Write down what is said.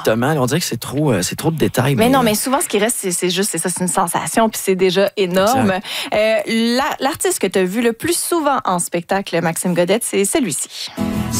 exactement. On dirait que c'est trop de détails. Mais non, mais souvent, ce qui reste, c'est juste, c'est ça, c'est une sensation, puis c'est déjà énorme. L'artiste que tu as vu le plus souvent en spectacle, Maxime Godette, c'est celui-ci.